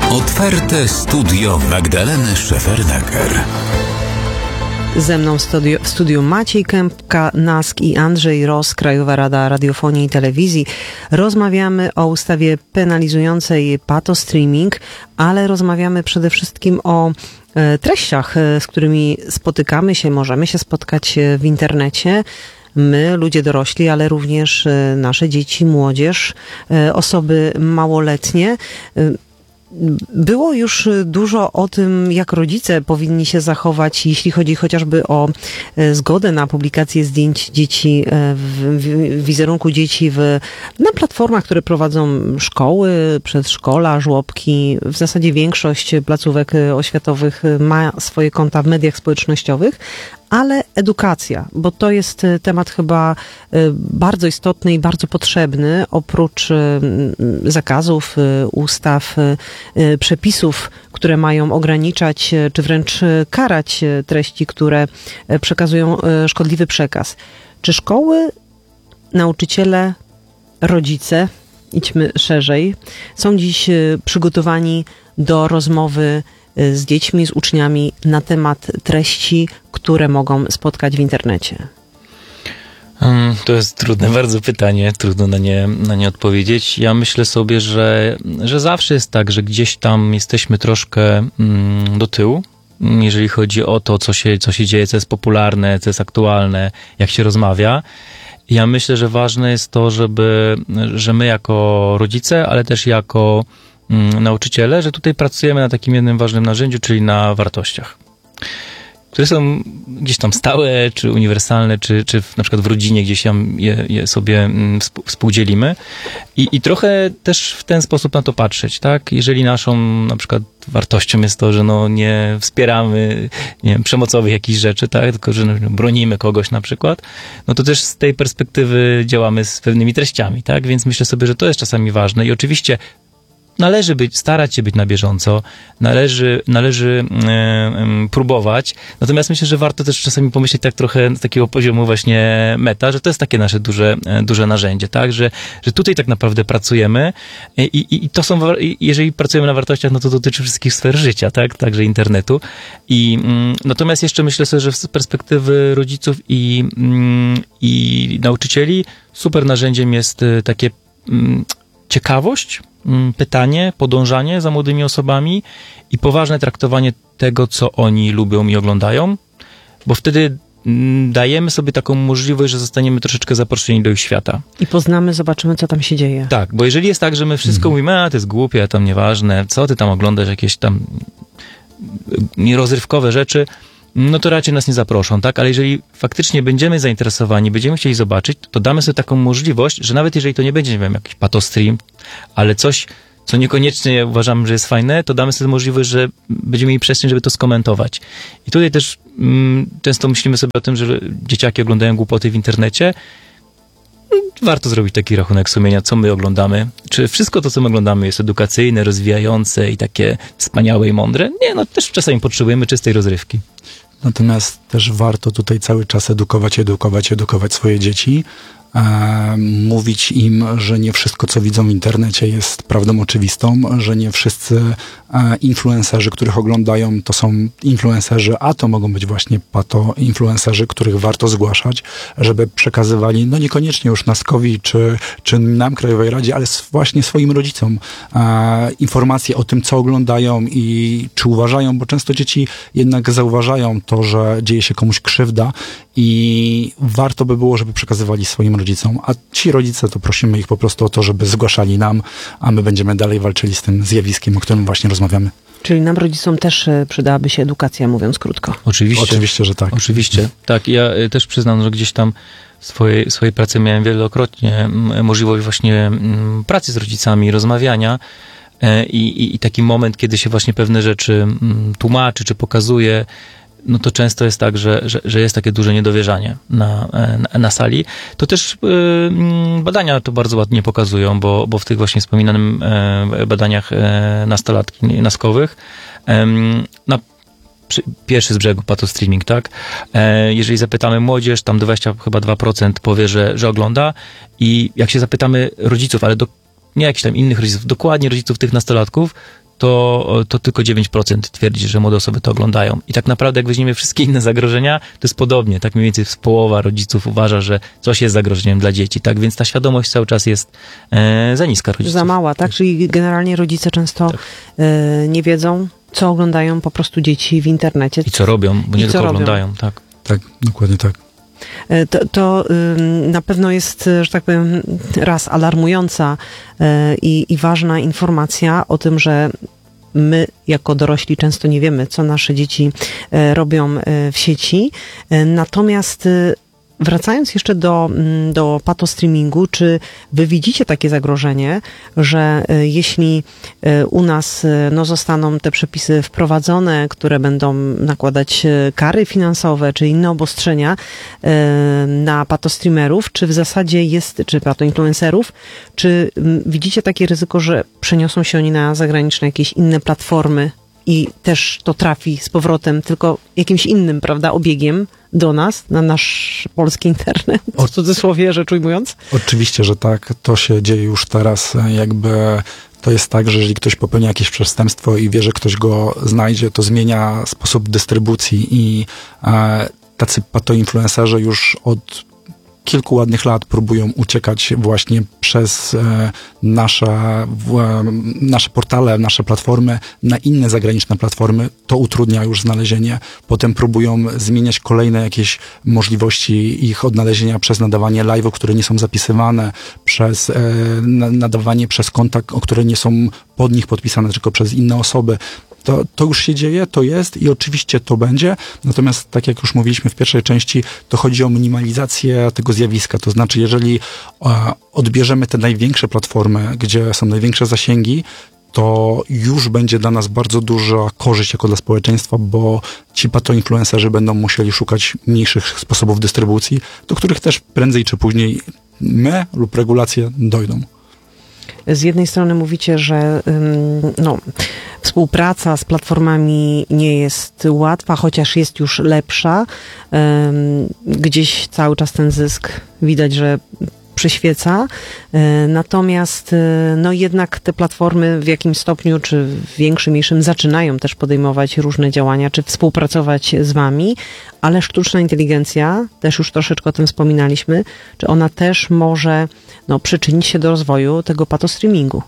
Otwarte studio Magdaleny Szefernaker. Ze mną w studiu Maciej Kępka-Nask i Andrzej Ross, Krajowa Rada Radiofonii i Telewizji. Rozmawiamy o ustawie penalizującej patostreaming, ale rozmawiamy przede wszystkim o treściach, z którymi spotykamy się, możemy się spotkać w internecie. My, ludzie dorośli, ale również nasze dzieci, młodzież, osoby małoletnie. Było już dużo o tym, jak rodzice powinni się zachować, jeśli chodzi chociażby o zgodę na publikację zdjęć dzieci, wizerunku dzieci na platformach, które prowadzą szkoły, przedszkola, żłobki. W zasadzie większość placówek oświatowych ma swoje konta w mediach społecznościowych, ale edukacja, bo to jest temat chyba bardzo istotny i bardzo potrzebny. Oprócz zakazów, ustaw, przepisów, które mają ograniczać czy wręcz karać treści, które przekazują szkodliwy przekaz. Czy szkoły, nauczyciele, rodzice, idźmy szerzej, są dziś przygotowani do rozmowy z dziećmi, z uczniami na temat treści, które mogą spotkać w internecie? To jest trudne bardzo pytanie, trudno na nie odpowiedzieć. Ja myślę sobie, że zawsze jest tak, że gdzieś tam jesteśmy troszkę do tyłu, jeżeli chodzi o to, co się dzieje, co jest popularne, co jest aktualne, jak się rozmawia. Ja myślę, że ważne jest to, że my jako rodzice, ale też jako nauczyciele, że tutaj pracujemy na takim jednym ważnym narzędziu, czyli na wartościach, które są gdzieś tam stałe, czy uniwersalne, czy na przykład w rodzinie gdzieś tam je sobie współdzielimy i trochę też w ten sposób na to patrzeć, tak? Jeżeli naszą na przykład wartością jest to, że nie wspieramy, nie wiem, przemocowych jakichś rzeczy, tak? Tylko, że bronimy kogoś na przykład, no to też z tej perspektywy działamy z pewnymi treściami, tak? Więc myślę sobie, że to jest czasami ważne i oczywiście należy starać się być na bieżąco, należy próbować, natomiast myślę, że warto też czasami pomyśleć tak trochę z takiego poziomu właśnie meta, że to jest takie nasze duże narzędzie, tak, że tutaj tak naprawdę pracujemy i to są, jeżeli pracujemy na wartościach, no to dotyczy wszystkich sfer życia, tak, także internetu natomiast jeszcze myślę sobie, że z perspektywy rodziców i nauczycieli super narzędziem jest takie ciekawość, pytanie, podążanie za młodymi osobami i poważne traktowanie tego, co oni lubią i oglądają, bo wtedy dajemy sobie taką możliwość, że zostaniemy troszeczkę zaproszeni do ich świata. I poznamy, zobaczymy, co tam się dzieje. Tak, bo jeżeli jest tak, że my wszystko mówimy, to jest głupie, tam nieważne, co ty tam oglądasz, jakieś tam nierozrywkowe rzeczy, no to raczej nas nie zaproszą, tak? Ale jeżeli faktycznie będziemy zainteresowani, będziemy chcieli zobaczyć, to damy sobie taką możliwość, że nawet jeżeli to nie będzie, nie wiem, jakiś patostream, ale coś, co niekoniecznie uważamy, że jest fajne, to damy sobie możliwość, że będziemy mieli przestrzeń, żeby to skomentować. I tutaj też często myślimy sobie o tym, że dzieciaki oglądają głupoty w internecie. Warto zrobić taki rachunek sumienia, co my oglądamy. Czy wszystko to, co my oglądamy, jest edukacyjne, rozwijające i takie wspaniałe i mądre? Nie, no też czasami potrzebujemy czystej rozrywki. Natomiast też warto tutaj cały czas edukować swoje dzieci. Mówić im, że nie wszystko, co widzą w internecie, jest prawdą oczywistą, że nie wszyscy influencerzy, których oglądają, to są influencerzy, a to mogą być właśnie pato-influencerzy, których warto zgłaszać, żeby przekazywali, no niekoniecznie już Naskowi czy nam, Krajowej Radzie, ale właśnie swoim rodzicom informacje o tym, co oglądają i czy uważają, bo często dzieci jednak zauważają to, że dzieje się komuś krzywda i warto by było, żeby przekazywali swoim rodzicom, a ci rodzice, to prosimy ich po prostu o to, żeby zgłaszali nam, a my będziemy dalej walczyli z tym zjawiskiem, o którym właśnie rozmawiamy. Czyli nam, rodzicom, też przydałaby się edukacja, mówiąc krótko. Oczywiście, że tak. Oczywiście, tak. Ja też przyznam, że gdzieś tam w swojej pracy miałem wielokrotnie możliwość właśnie pracy z rodzicami, rozmawiania i taki moment, kiedy się właśnie pewne rzeczy tłumaczy, czy pokazuje, no to często jest tak, że jest takie duże niedowierzanie na sali. To też badania to bardzo ładnie pokazują, bo w tych właśnie wspominanych badaniach nastolaskowych pierwszy z brzegu patostreaming, tak? Jeżeli zapytamy młodzież, tam 22% powie, że ogląda i jak się zapytamy rodziców, ale nie jakichś tam innych rodziców, dokładnie rodziców tych nastolatków, to tylko 9% twierdzi, że młode osoby to oglądają. I tak naprawdę jak weźmiemy wszystkie inne zagrożenia, to jest podobnie. Tak mniej więcej połowa rodziców uważa, że coś jest zagrożeniem dla dzieci. Tak więc ta świadomość cały czas jest za niska rodziców. Za mała, tak? Czyli generalnie rodzice często nie wiedzą, co oglądają po prostu dzieci w internecie. I co robią, bo nie tylko oglądają. Tak. Tak, dokładnie tak. To na pewno jest, że tak powiem, raz alarmująca i ważna informacja o tym, że my jako dorośli często nie wiemy, co nasze dzieci robią w sieci. Natomiast wracając jeszcze do patostreamingu, czy wy widzicie takie zagrożenie, że jeśli u nas zostaną te przepisy wprowadzone, które będą nakładać kary finansowe, czy inne obostrzenia na patostreamerów, czy w zasadzie czy patoinfluencerów, czy widzicie takie ryzyko, że przeniosą się oni na zagraniczne jakieś inne platformy i też to trafi z powrotem tylko jakimś innym, prawda, obiegiem do nas, na nasz polski internet, w cudzysłowie rzecz ujmując? Oczywiście, że tak. To się dzieje już teraz. To jest tak, że jeżeli ktoś popełnia jakieś przestępstwo i wie, że ktoś go znajdzie, to zmienia sposób dystrybucji i tacy patoinfluencerzy już od kilku ładnych lat próbują uciekać właśnie przez nasze portale, nasze platformy na inne zagraniczne platformy. To utrudnia już znalezienie. Potem próbują zmieniać kolejne jakieś możliwości ich odnalezienia przez nadawanie live'ów, które nie są zapisywane, przez nadawanie przez konta, które nie są pod nich podpisane, tylko przez inne osoby. To już się dzieje, to jest i oczywiście to będzie. Natomiast tak jak już mówiliśmy w pierwszej części, to chodzi o minimalizację tego zjawiska. To znaczy, jeżeli odbierzemy te największe platformy, gdzie są największe zasięgi, to już będzie dla nas bardzo duża korzyść jako dla społeczeństwa, bo ci patoinfluencerzy będą musieli szukać mniejszych sposobów dystrybucji, do których też prędzej czy później my lub regulacje dojdą. Z jednej strony mówicie, że współpraca z platformami nie jest łatwa, chociaż jest już lepsza. Gdzieś cały czas ten zysk widać, że przyświeca. Natomiast jednak te platformy w jakimś stopniu, czy w większym, mniejszym zaczynają też podejmować różne działania, czy współpracować z wami, ale sztuczna inteligencja, też już troszeczkę o tym wspominaliśmy, czy ona też może przyczynić się do rozwoju tego patostreamingu?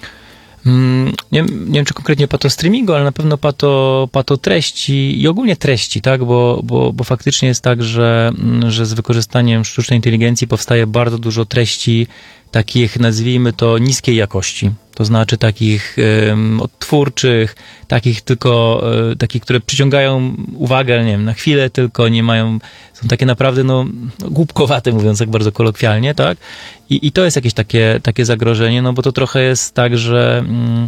Nie wiem, czy konkretnie patostreamingu, ale na pewno pato treści i ogólnie treści, tak, bo faktycznie jest tak, że z wykorzystaniem sztucznej inteligencji powstaje bardzo dużo treści takich, nazwijmy to, niskiej jakości. To znaczy takich odtwórczych, takich, które przyciągają uwagę, nie wiem, na chwilę tylko, nie mają, są takie naprawdę, głupkowate, mówiąc tak bardzo kolokwialnie, tak? I to jest jakieś takie zagrożenie, bo to trochę jest tak, że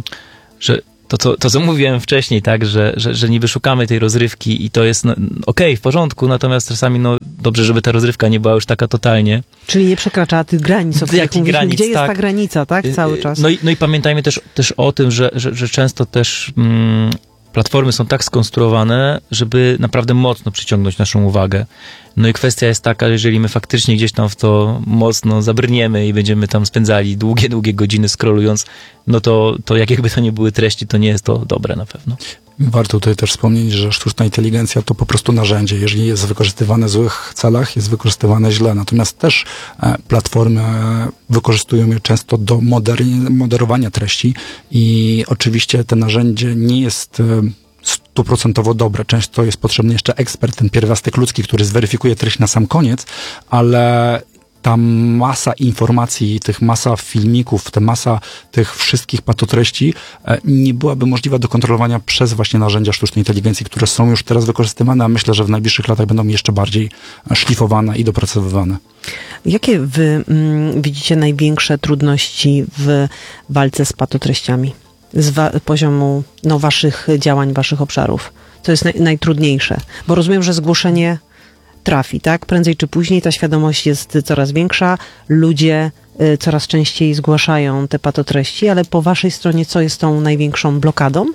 to, co mówiłem wcześniej, tak, że niby szukamy tej rozrywki i to jest okej, w porządku, natomiast czasami dobrze, żeby ta rozrywka nie była już taka totalnie. Czyli nie przekraczała tych granic, o których mówiliśmy. Gdzie jest ta granica, tak, cały czas? No i pamiętajmy też o tym, że często też platformy są tak skonstruowane, żeby naprawdę mocno przyciągnąć naszą uwagę. No i kwestia jest taka, jeżeli my faktycznie gdzieś tam w to mocno zabrniemy i będziemy tam spędzali długie godziny scrollując, to jakby to nie były treści, to nie jest to dobre na pewno. Warto tutaj też wspomnieć, że sztuczna inteligencja to po prostu narzędzie. Jeżeli jest wykorzystywane w złych celach, jest wykorzystywane źle. Natomiast też platformy wykorzystują je często do moderowania treści i oczywiście to narzędzie nie jest 100% dobre. Często jest potrzebny jeszcze ekspert, ten pierwiastek ludzki, który zweryfikuje treść na sam koniec, ale ta masa informacji, masa filmików, ta masa tych wszystkich patotreści nie byłaby możliwa do kontrolowania przez właśnie narzędzia sztucznej inteligencji, które są już teraz wykorzystywane, a myślę, że w najbliższych latach będą jeszcze bardziej szlifowane i dopracowywane. Jakie wy widzicie największe trudności w walce z patotreściami? Z poziomu waszych działań, waszych obszarów? Co jest najtrudniejsze? Bo rozumiem, że zgłoszenie trafi, tak? Prędzej czy później ta świadomość jest coraz większa, ludzie coraz częściej zgłaszają te patotreści, ale po waszej stronie co jest tą największą blokadą?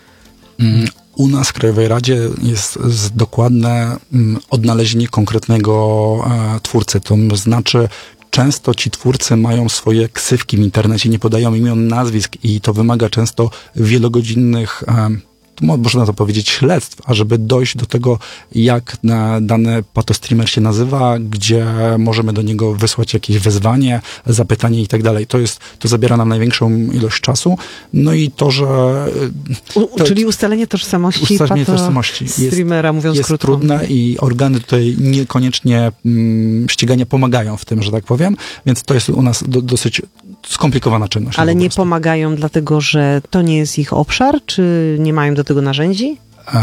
U nas w Krajowej Radzie jest dokładne odnalezienie konkretnego twórcy, to znaczy często ci twórcy mają swoje ksywki w internecie, nie podają imion, nazwisk i to wymaga często wielogodzinnych, można to powiedzieć, śledztw, ażeby dojść do tego, jak dany patostreamer się nazywa, gdzie możemy do niego wysłać jakieś wezwanie, zapytanie i tak dalej. To zabiera nam największą ilość czasu. No i to, że... Czyli ustalenie tożsamości streamera, mówiąc jest krótko. trudne i organy tutaj niekoniecznie ścigania pomagają w tym, że tak powiem, więc to jest u nas dosyć skomplikowana czynność. Ale nie pomagają dlatego, że to nie jest ich obszar, czy nie mają do tego narzędzi?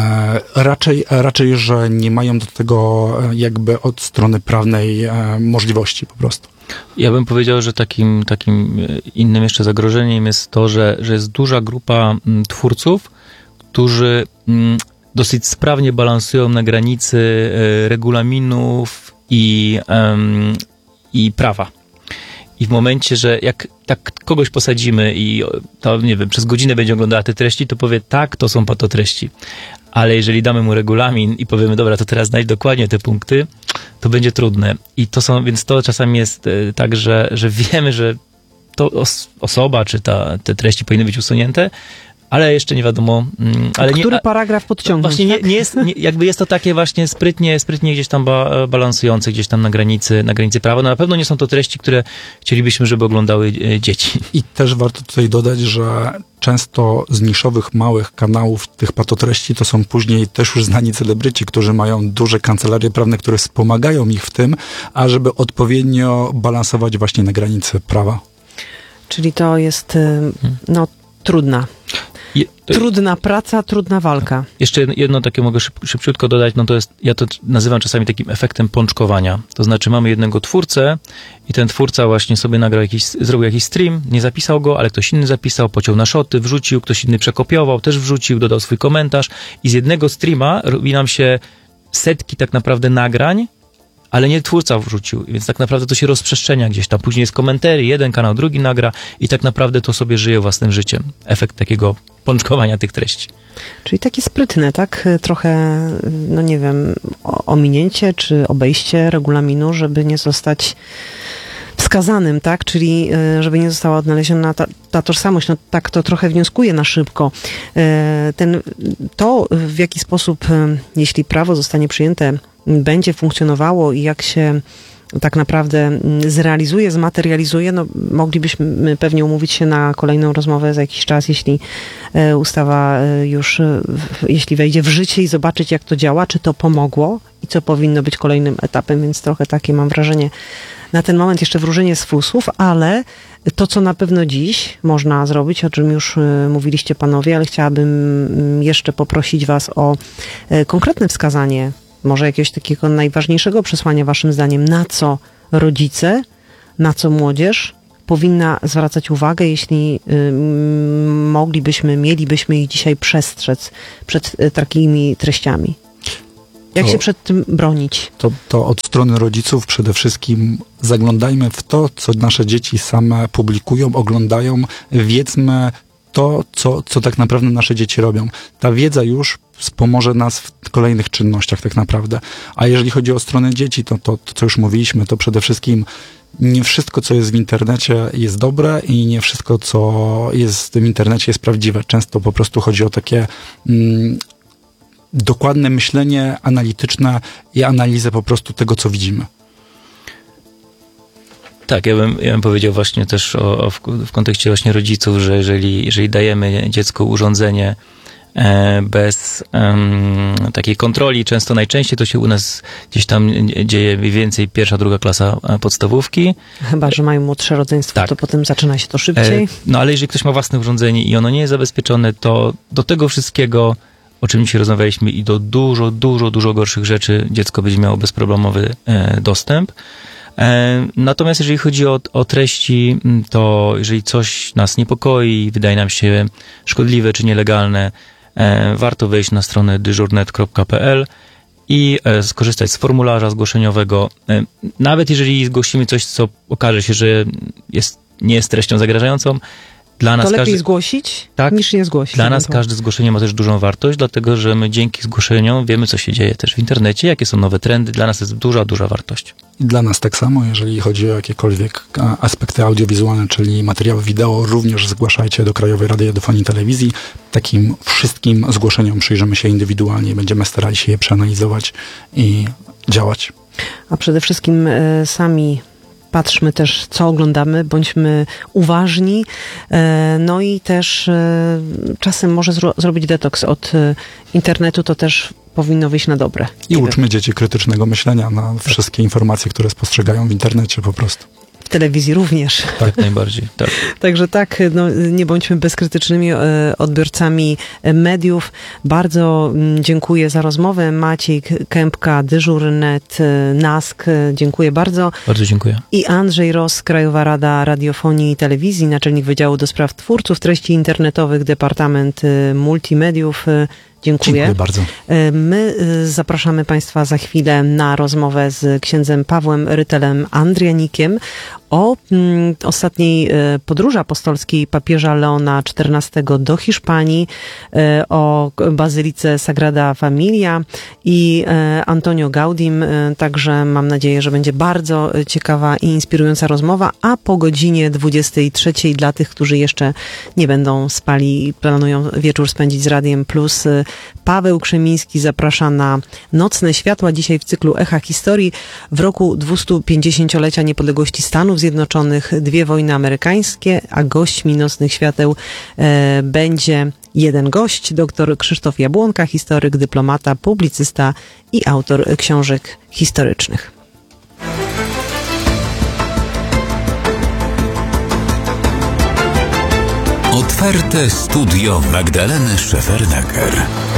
Raczej, że nie mają do tego jakby od strony prawnej możliwości po prostu. Ja bym powiedział, że takim innym jeszcze zagrożeniem jest to, że jest duża grupa twórców, którzy dosyć sprawnie balansują na granicy regulaminów i prawa. I w momencie, że jak tak kogoś posadzimy i to, nie wiem, przez godzinę będzie oglądała te treści, to powie, tak, to są patotreści. Ale jeżeli damy mu regulamin i powiemy, dobra, to teraz znajdź dokładnie te punkty, to będzie trudne. Więc to czasami jest tak, że wiemy, że to osoba, czy te treści powinny być usunięte, ale jeszcze nie wiadomo. Ale który paragraf podciągnąć? Właśnie tak? jakby jest to takie właśnie sprytnie gdzieś tam balansujące, gdzieś tam na granicy prawa. No na pewno nie są to treści, które chcielibyśmy, żeby oglądały dzieci. I też warto tutaj dodać, że często z niszowych, małych kanałów tych patotreści to są później też już znani celebryci, którzy mają duże kancelarie prawne, które wspomagają ich w tym, ażeby odpowiednio balansować właśnie na granicy prawa. Czyli to jest trudna. Trudna praca, trudna walka. Jeszcze jedno takie mogę szybciutko dodać, no to jest, ja to nazywam czasami takim efektem pączkowania. To znaczy mamy jednego twórcę i ten twórca właśnie sobie zrobił jakiś stream, nie zapisał go, ale ktoś inny zapisał, pociął na szoty, wrzucił, ktoś inny przekopiował, też wrzucił, dodał swój komentarz i z jednego streama robi nam się setki tak naprawdę nagrań, ale nie twórca wrzucił, więc tak naprawdę to się rozprzestrzenia gdzieś tam. Później jest komentary, jeden kanał, drugi nagra i tak naprawdę to sobie żyje własnym życiem. Efekt takiego pączkowania tych treści. Czyli takie sprytne, tak? Trochę, no nie wiem, ominięcie czy obejście regulaminu, żeby nie zostać wskazanym, tak? Czyli żeby nie została odnaleziona ta tożsamość. No tak to trochę wnioskuję na szybko. To w jaki sposób, jeśli prawo zostanie przyjęte, będzie funkcjonowało i jak się tak naprawdę zrealizuje, zmaterializuje, no moglibyśmy pewnie umówić się na kolejną rozmowę za jakiś czas, jeśli ustawa już, jeśli wejdzie w życie i zobaczyć, jak to działa, czy to pomogło i co powinno być kolejnym etapem, więc trochę takie mam wrażenie na ten moment jeszcze wróżenie z fusów, ale to, co na pewno dziś można zrobić, o czym już mówiliście panowie, ale chciałabym jeszcze poprosić was o konkretne wskazanie może jakiegoś takiego najważniejszego przesłania waszym zdaniem, na co rodzice, na co młodzież powinna zwracać uwagę, jeśli mielibyśmy ich dzisiaj przestrzec przed takimi treściami. Jak się przed tym bronić? To od strony rodziców przede wszystkim zaglądajmy w to, co nasze dzieci same publikują, oglądają, wiedzmy to, co tak naprawdę nasze dzieci robią. Ta wiedza już wspomoże nas w kolejnych czynnościach tak naprawdę. A jeżeli chodzi o stronę dzieci, to co już mówiliśmy, to przede wszystkim nie wszystko, co jest w internecie, jest dobre i nie wszystko, co jest w internecie, jest prawdziwe. Często po prostu chodzi o takie dokładne myślenie analityczne i analizę po prostu tego, co widzimy. Tak, ja bym powiedział właśnie też w kontekście właśnie rodziców, że jeżeli dajemy dziecku urządzenie bez takiej kontroli, najczęściej to się u nas gdzieś tam dzieje mniej więcej 1., 2. klasa podstawówki. Chyba, że mają młodsze rodzeństwo, tak. To potem zaczyna się to szybciej. No ale jeżeli ktoś ma własne urządzenie i ono nie jest zabezpieczone, to do tego wszystkiego, o czym dzisiaj rozmawialiśmy, i do dużo gorszych rzeczy dziecko będzie miało bezproblemowy dostęp. Natomiast jeżeli chodzi o treści, to jeżeli coś nas niepokoi, wydaje nam się szkodliwe czy nielegalne, warto wejść na stronę dyżurnet.pl i skorzystać z formularza zgłoszeniowego. Nawet jeżeli zgłosimy coś, co okaże się, że nie jest treścią zagrażającą, Dla nas To lepiej każdy... zgłosić, Tak. niż nie zgłosić. Dla nas każde zgłoszenie ma też dużą wartość, dlatego że my dzięki zgłoszeniom wiemy, co się dzieje też w internecie, jakie są nowe trendy. Dla nas jest duża wartość. I dla nas tak samo, jeżeli chodzi o jakiekolwiek aspekty audiowizualne, czyli materiały wideo, również zgłaszajcie do Krajowej Rady Radiofonii i Telewizji. Takim wszystkim zgłoszeniom przyjrzymy się indywidualnie, będziemy starali się je przeanalizować i działać. A przede wszystkim sami patrzmy też, co oglądamy, bądźmy uważni, no i też czasem może zrobić detoks od internetu, to też powinno wyjść na dobre. I uczmy dzieci krytycznego myślenia na wszystkie informacje, które spostrzegają w internecie po prostu. W telewizji również. Tak, najbardziej. Tak. Także tak, no, nie bądźmy bezkrytycznymi odbiorcami mediów. Bardzo dziękuję za rozmowę. Maciej Kępka, Dyżur.net, NASK. Dziękuję bardzo. Bardzo dziękuję. I Andrzej Ross, Krajowa Rada Radiofonii i Telewizji, naczelnik Wydziału do Spraw Twórców Treści Internetowych, Departament Multimediów. Dziękuję bardzo. My zapraszamy Państwa za chwilę na rozmowę z księdzem Pawłem Rytelem Andrianikiem o ostatniej podróży apostolskiej papieża Leona XIV do Hiszpanii, o bazylice Sagrada Familia i Antonio Gaudim. Także mam nadzieję, że będzie bardzo ciekawa i inspirująca rozmowa, a po godzinie 23 dla tych, którzy jeszcze nie będą spali i planują wieczór spędzić z Radiem Plus, Paweł Krzemiński zaprasza na Nocne Światła. Dzisiaj w cyklu Echa Historii w roku 250-lecia niepodległości Stanów Zjednoczonych, 2 wojny amerykańskie, a gośćmi Nocnych Świateł będzie jeden gość, dr Krzysztof Jabłonka, historyk, dyplomata, publicysta i autor książek historycznych. Otwarte studio Magdaleny Szefernaker.